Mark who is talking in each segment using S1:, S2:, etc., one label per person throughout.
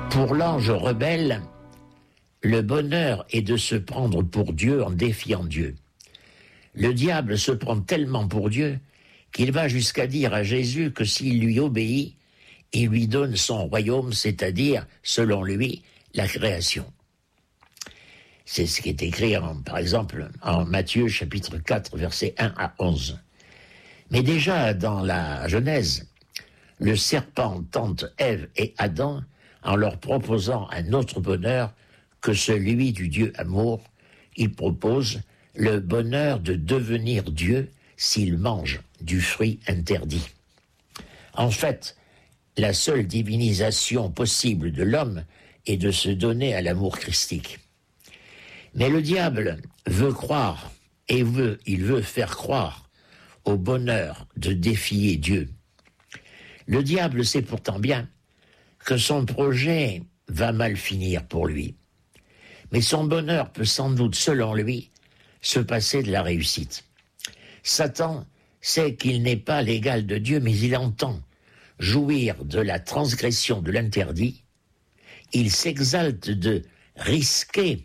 S1: Pour l'ange rebelle, le bonheur est de se prendre pour Dieu en défiant Dieu. Le diable se prend tellement pour Dieu qu'il va jusqu'à dire à Jésus que s'il lui obéit, il lui donne son royaume, c'est-à-dire, selon lui, la création. C'est ce qui est écrit, par exemple, en Matthieu chapitre 4, versets 1 à 11. Mais déjà dans la Genèse, le serpent tente Ève et Adam en leur proposant un autre bonheur que celui du Dieu amour. Il propose le bonheur de devenir Dieu s'il mange du fruit interdit. En fait, la seule divinisation possible de l'homme est de se donner à l'amour christique. Mais le diable veut croire et il veut faire croire au bonheur de défier Dieu. Le diable sait pourtant bien que son projet va mal finir pour lui. Mais son bonheur peut sans doute, selon lui, se passer de la réussite. Satan sait qu'il n'est pas l'égal de Dieu, mais il entend jouir de la transgression de l'interdit. Il s'exalte de risquer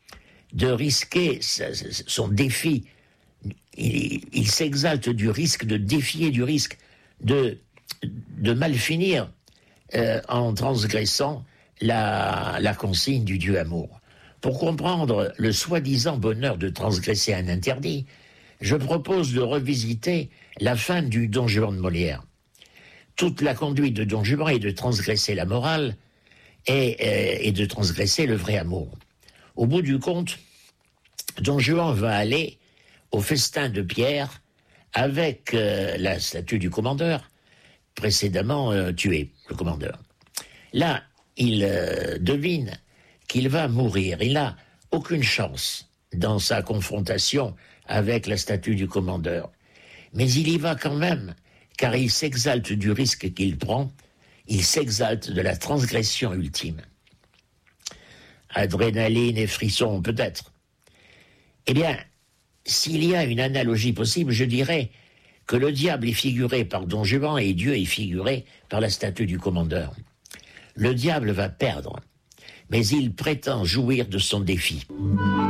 S1: son défi. Il s'exalte du risque, de défier du risque, de mal finir en transgressant la consigne du Dieu amour. Pour comprendre le soi-disant bonheur de transgresser un interdit, je propose de revisiter la fin du Don Juan de Molière. Toute la conduite de Don Juan est de transgresser la morale et de transgresser le vrai amour. Au bout du compte, Don Juan va aller au festin de Pierre avec la statue du commandeur, précédemment tué, le commandeur. Là, il devine qu'il va mourir. Il n'a aucune chance dans sa confrontation avec la statue du commandeur. Mais il y va quand même, car il s'exalte du risque qu'il prend, il s'exalte de la transgression ultime. Adrénaline et frisson, peut-être. Eh bien, s'il y a une analogie possible, je dirais que le diable est figuré par Don Juan et Dieu est figuré par la statue du commandeur. Le diable va perdre, mais il prétend jouir de son défi.